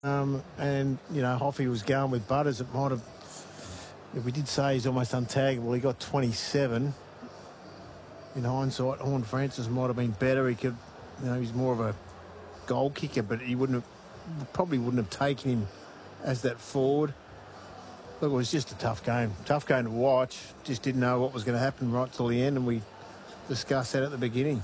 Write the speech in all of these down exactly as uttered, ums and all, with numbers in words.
Um, and, you know, Hoffy was going with Butters. It might have, if we did say he's almost untaggable, he got twenty-seven. In hindsight, Horn Francis might have been better. He could, you know, he's more of a goal kicker, but he wouldn't have, probably wouldn't have taken him as that forward. Look, it was just a tough game. Tough game to watch. Just didn't know what was going to happen right till the end, and we discussed that at the beginning.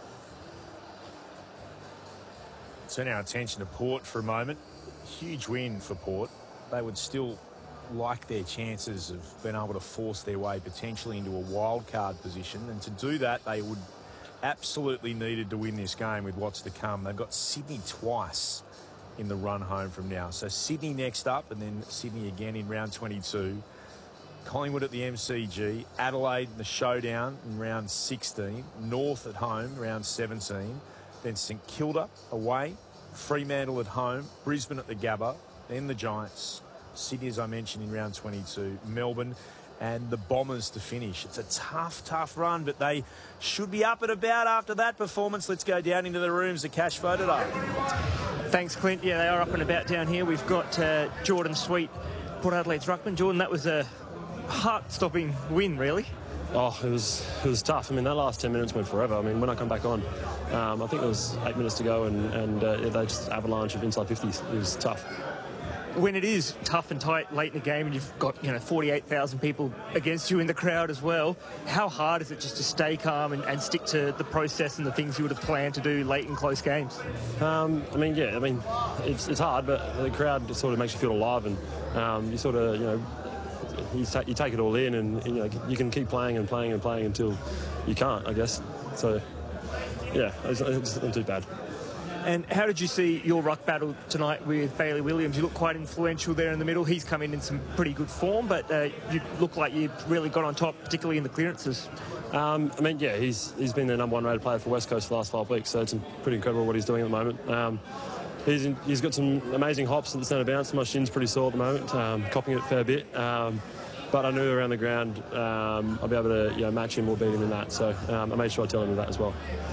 Turn our attention to Port for a moment. Huge win for Port. They would still like their chances of being able to force their way potentially into a wild card position, and to do that they would absolutely needed to win this game with what's to come. They've got Sydney twice in the run home from now. So Sydney next up, and then Sydney again in round twenty-two. Collingwood at the M C G, Adelaide in the showdown in round sixteen, North at home round seventeen, then St Kilda away, Fremantle at home, Brisbane at the Gabba, then the Giants, Sydney, as I mentioned, in round twenty-two, Melbourne, and the Bombers to finish. It's a tough, tough run, but they should be up and about after that performance. Let's go down into the rooms of Cash Photo Day. Thanks, Clint. Yeah, they are up and about down here. We've got uh, Jordan Sweet, Port Adelaide's ruckman. Jordan, that was a heart-stopping win, really. Oh, it was it was tough. I mean, that last ten minutes went forever. I mean, when I come back on, um, I think there was eight minutes to go, and, and uh, they just avalanche of inside fifties. It was tough. When it is tough and tight late in the game and you've got, you know, forty-eight thousand people against you in the crowd as well, how hard is it just to stay calm and, and stick to the process and the things you would have planned to do late in close games? Um, I mean, yeah, I mean, it's, it's hard, but the crowd just sort of makes you feel alive, and um, you sort of, you know, you, ta- you take it all in, and you know, you can keep playing and playing and playing until you can't, I guess. So, yeah, it's, it's not too bad. And how did you see your ruck battle tonight with Bailey Williams? You look quite influential there in the middle. He's come in in some pretty good form, but uh, you look like you really got on top, particularly in the clearances. Um, I mean, yeah, he's he's been the number one rated player for West Coast for the last five weeks, so it's pretty incredible what he's doing at the moment. Um, he's in, he's got some amazing hops at the centre bounce. My shin's pretty sore at the moment, um, copying it a fair bit. Um, but I knew around the ground um, I'll be able to you know, match him or beat him in that, so um, I made sure I tell him that as well.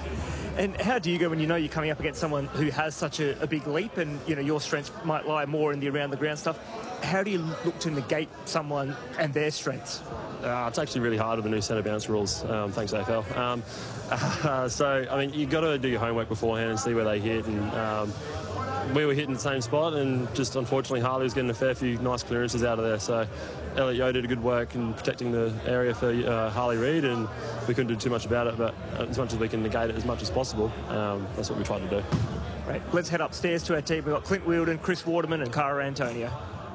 And how do you go when you know you're coming up against someone who has such a, a big leap, and you know your strengths might lie more in the around the ground stuff? How do you look to negate someone and their strengths? Uh, it's actually really hard with the new centre bounce rules. Um, thanks, A F L. Um, uh, so I mean, you've got to do your homework beforehand and see where they hit. And um, we were hitting the same spot, and just unfortunately Harley was getting a fair few nice clearances out of there. So Elliot Yeo did a good work in protecting the area for uh, Harley Reid, and we couldn't do too much about it, but as much as we can negate it as much as possible, um, that's what we tried to do. Right, let's head upstairs to our team. We've got Clint Wheeldon, Chris Waterman and Cara Antonio.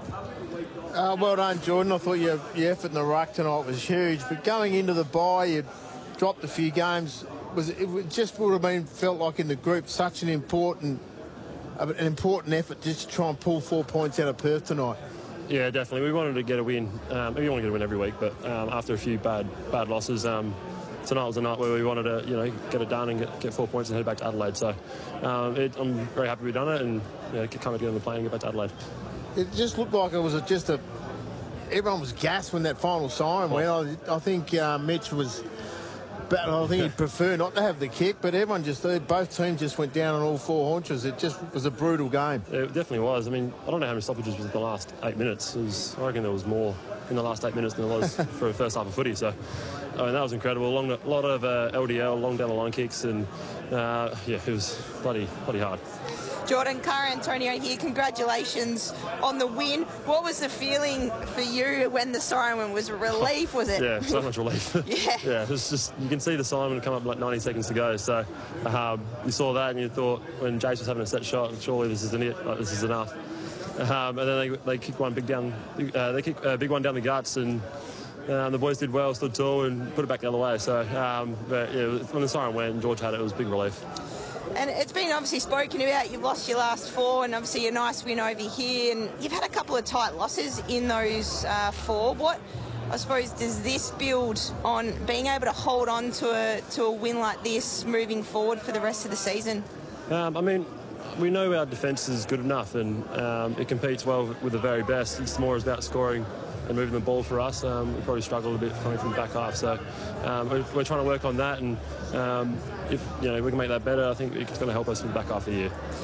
Uh, well done, Jordan. I thought your, your effort in the ruck tonight was huge, but going into the bye, you dropped a few games. Was it just would have been felt like in the group such an important, an important effort just to try and pull four points out of Perth tonight. Yeah, definitely. We wanted to get a win. Um, we want to get a win every week, but um, after a few bad bad losses, um, tonight was a night where we wanted to, you know, get it done and get, get four points and head back to Adelaide. So um, it, I'm very happy we've done it, and you know, come get on the plane and get back to Adelaide. It just looked like it was a, just a. Everyone was gassed when that final siren went. I, I think uh, Mitch was. But I think he'd prefer not to have the kick, but everyone just, both teams just went down on all four haunches. It just was a brutal game. It definitely was. I mean, I don't know how many stoppages was in the last eight minutes. It was, I reckon there was more in the last eight minutes than there was for a first half of footy. So, I mean, that was incredible. A long, lot of uh, L D L, long down the line kicks, and uh, yeah, it was bloody, bloody hard. Jordan, Cara Antonio here. Congratulations on the win. What was the feeling for you when the siren went? Was it relief? Was it? Yeah, so much relief. yeah. Yeah, it was just, you can see the siren come up like ninety seconds to go. So um, you saw that and you thought when Jace was having a set shot, surely this isn't it. Like, this is enough. Um, and then they they kicked one big down. Uh, they kicked a big one down the guts, and um, the boys did well, stood tall, and put it back the other way. So, um, but yeah, when the siren went and George had it, it was a big relief. And it's been obviously spoken about. You've lost your last four, and obviously a nice win over here. And you've had a couple of tight losses in those uh, four. What, I suppose, does this build on being able to hold on to a to a win like this moving forward for the rest of the season? Um, I mean, we know our defence is good enough, and um, it competes well with the very best. It's more about scoring and moving the ball for us. Um, we probably struggled a bit coming from the back half, so um, we're, we're trying to work on that, and um, if you know we can make that better, I think it's going to help us in the back half of the year.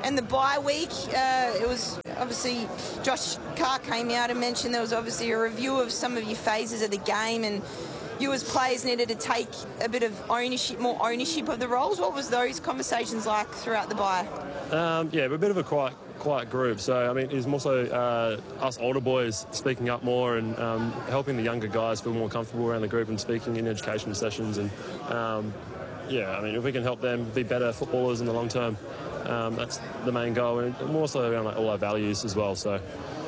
and the bye week, uh, it was obviously Josh Carr came out and mentioned there was obviously a review of some of your phases of the game, and you as players needed to take a bit of ownership, more ownership of the roles. What was those conversations like throughout the bye? Um, yeah, we're a bit of a quiet, quiet group. So, I mean, it's more so uh, us older boys speaking up more and um, helping the younger guys feel more comfortable around the group and speaking in education sessions. And, um, yeah, I mean, if we can help them be better footballers in the long term, um, that's the main goal. And more so around like, all our values as well. So,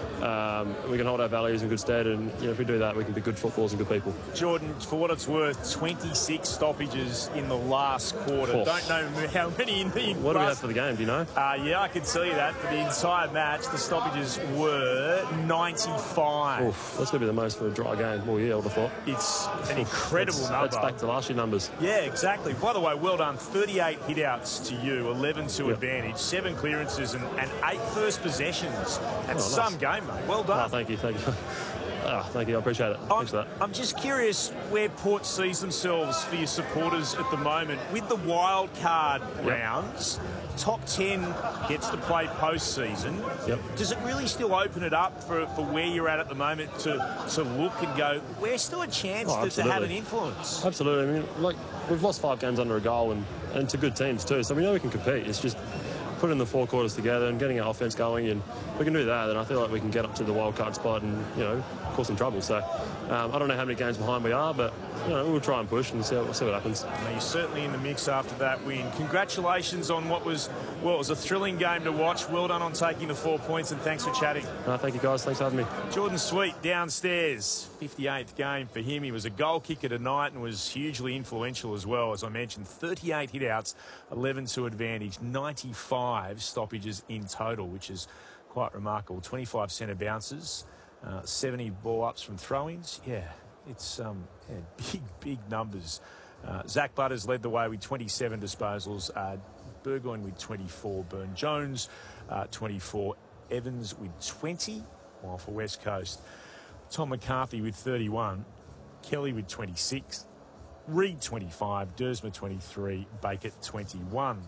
Um, we can hold our values in good stead, and you know, if we do that, we can be good footballers and good people. Jordan, for what it's worth, twenty-six stoppages in the last quarter. Oh. Don't know how many in the What do we have for the game, do you know? Uh, yeah, I can tell you that. For the entire match, the stoppages were ninety-five. Oof, that's going to be the most for a dry game all year, I would have thought. It's an incredible that's, number. That's back to last year numbers. Yeah, exactly. By the way, well done. thirty-eight hit-outs to you, eleven to Yep. advantage, seven clearances and, and eight first possessions. That's Oh, nice. some game, mate. Well done. Oh, thank you, thank you. Oh, thank you, I appreciate it. I'm, Thanks for that. I'm just curious where Port sees themselves for your supporters at the moment. With the wild card Yep. rounds, top ten gets to play postseason. Yep. Does it really still open it up for, for where you're at at the moment to, to look and go, we're still a chance Oh, to, to have absolutely. an influence? Absolutely. I mean, like, we've lost five games under a goal and, and to good teams too, so we know we can compete. It's just putting the four quarters together and getting our offence going, and if we can do that, then I feel like we can get up to the wild card spot and, you know, cause some trouble. So um, I don't know how many games behind we are, but, you know, we'll try and push and see, how, see what happens. Now, you're certainly in the mix after that win. Congratulations on what was, well, it was a thrilling game to watch. Well done on taking the four points, and thanks for chatting. Uh, thank you, guys. Thanks for having me. Jordan Sweet downstairs, fifty-eighth game for him. He was a goal kicker tonight and was hugely influential as well. As I mentioned, thirty-eight hit-outs, eleven to advantage, ninety-five stoppages in total, which is quite remarkable. twenty-five centre bounces, uh, seventy ball-ups from throw-ins. Yeah, it's um, yeah, big, big numbers. Uh, Zach Butters led the way with twenty-seven disposals. Uh, Burgoyne with twenty-four. Burne-Jones, uh, twenty-four. Evans with twenty. While for West Coast, Tom McCarthy with thirty-one. Kelly with twenty-six. Reid twenty-five. Dersma twenty-three. Baker twenty-one.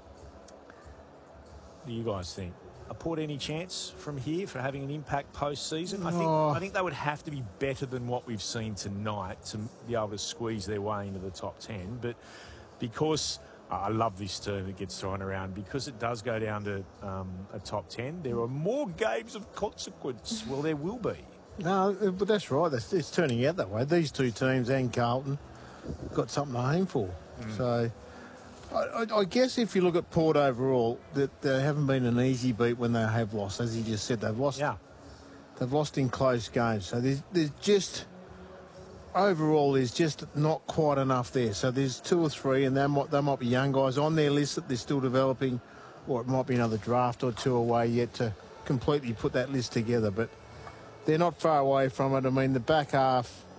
What do you guys think? Are Port any chance from here for having an impact post-season? I think Oh. I think they would have to be better than what we've seen tonight to be able to squeeze their way into the top ten. But because I love this term that gets thrown around, because it does go down to um, a top ten, there are more games of consequence. Well, there will be. No, but that's right. That's, it's turning out that way. These two teams and Carlton got something to aim for. Mm. So I, I, I guess if you look at Port overall, that they haven't been an easy beat when they have lost. As you just said, they've lost. Yeah. They've lost in close games. So there's, there's just overall there's just not quite enough there. So there's two or three, and they might, they might be young guys on their list that they're still developing, or it might be another draft or two away yet to completely put that list together. But they're not far away from it. I mean, the back half,